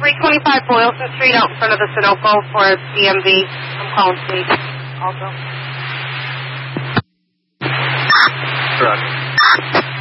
325 Boylston Street out in front of the Sunoco for DMV. I'm calling state also.